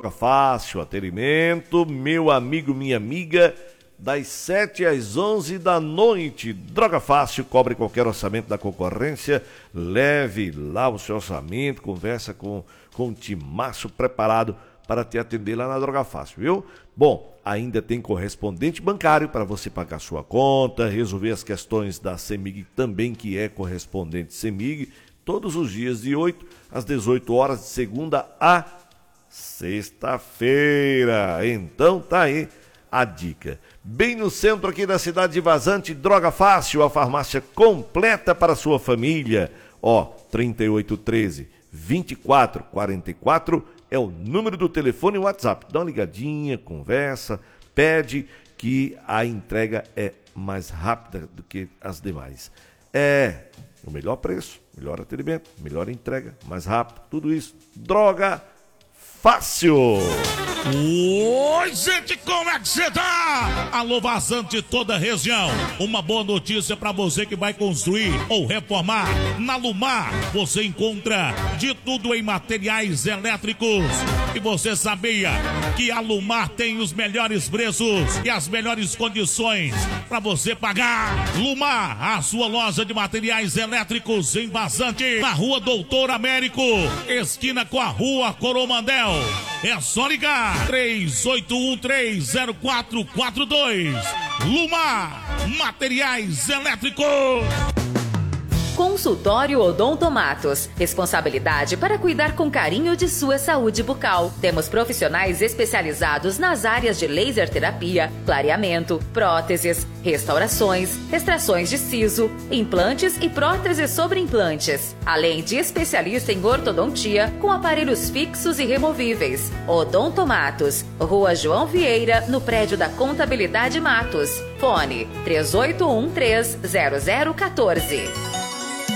Droga Fácil, atendimento, meu amigo, minha amiga, das 7 às 11 da noite. Droga Fácil, cobre qualquer orçamento da concorrência, leve lá o seu orçamento, conversa com um timaço preparado para te atender lá na Droga Fácil, viu? Bom, ainda tem correspondente bancário para você pagar sua conta, resolver as questões da CEMIG também, que é correspondente CEMIG, todos os dias de 8 às 18 horas, de segunda a sexta-feira. Então tá aí a dica. Bem no centro aqui da cidade de Vazante, Droga Fácil, a farmácia completa para a sua família. Ó, 3813-2444 é o número do telefone e WhatsApp. Dá uma ligadinha, conversa, pede que a entrega é mais rápida do que as demais. É o melhor preço, melhor atendimento, melhor entrega, mais rápido, tudo isso. Droga Fácil. Oi, gente, como é que você tá? Alô, Vazante, toda a região. Uma boa notícia pra você que vai construir ou reformar. Na Lumar, você encontra de tudo em materiais elétricos. E você sabia que a Lumar tem os melhores preços e as melhores condições pra você pagar? Lumar, a sua loja de materiais elétricos em Vazante, na Rua Doutor Américo, esquina com a Rua Coromandel. É só ligar 38130442. Lumar, materiais elétricos. Consultório Odontomatos. Responsabilidade para cuidar com carinho de sua saúde bucal. Temos profissionais especializados nas áreas de laser terapia, clareamento, próteses, restaurações, extrações de siso, implantes e próteses sobre implantes. Além de especialista em ortodontia com aparelhos fixos e removíveis. Odontomatos. Rua João Vieira, no prédio da Contabilidade Matos. Fone 3813-0014.